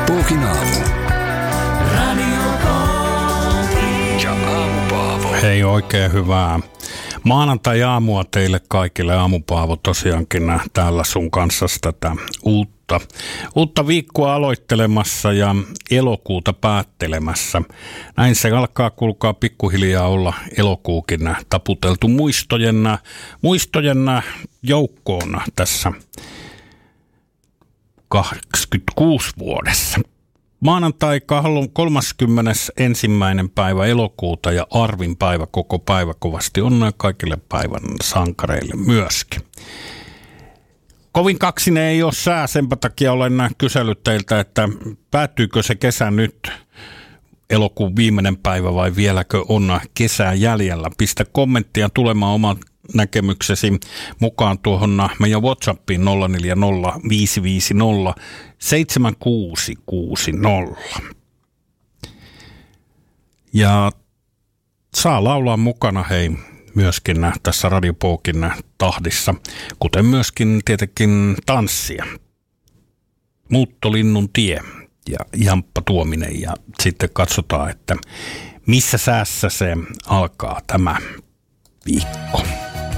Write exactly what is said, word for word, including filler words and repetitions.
Pookin aamu. Radio Pooki. Ja aamupaavo. Hei, oikein hyvää maanantai-aamua teille kaikille. Aamupaavo tosiaankin täällä sun kanssa tätä uutta, uutta viikkoa aloittelemassa ja elokuuta päättelemässä. Näin se alkaa, kuulkaa, pikkuhiljaa olla elokuukin taputeltu muistojen, muistojen joukkoon tässä kaksikymmentäkuusi vuodessa. Maanantai kolmaskymmenesensimmäinen päivä elokuuta ja Arvin päivä, koko päivä kovasti onnea kaikille päivän sankareille myöskin. Kovin kaksinen ei ole sää, senpä takia olen kysellyt teiltä, että päättyykö se kesä nyt, elokuun viimeinen päivä, vai vieläkö on kesää jäljellä. Pistä kommenttia tulemaan oman näkemyksesi mukaan tuohon meidän WhatsAppiin nolla neljä nolla viisi viisi nolla seitsemän kuusi kuusi nolla. Ja saa laulaa mukana, hei, myöskin tässä Radio Pookin tahdissa, kuten myöskin tietenkin tanssia. Muuttolinnun tie ja Jamppa Tuominen, ja sitten katsotaan, että missä säässä se alkaa tämä viikko.